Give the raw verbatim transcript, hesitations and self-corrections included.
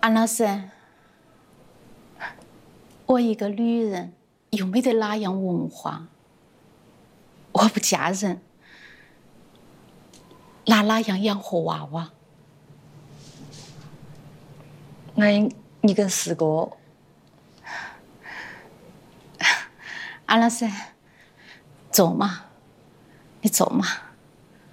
安老师，我一个女人又没得哪样文化，我不嫁人，拿哪样养活娃娃？ 那你跟四哥， 安老师，坐嘛，你坐嘛。